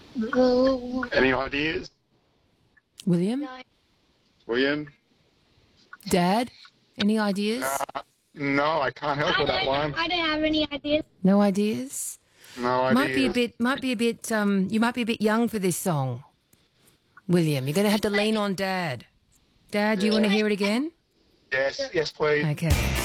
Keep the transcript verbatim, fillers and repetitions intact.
Any ideas? William? No. William? Dad? Any ideas? Uh, no, I can't help I with that don't, one. I don't have any ideas. No ideas? No ideas. Might be a bit, might be a bit, um, you might be a bit young for this song. William, you're going to have to lean on Dad. Dad, do you want to hear it again? Yes, yes, please. Okay.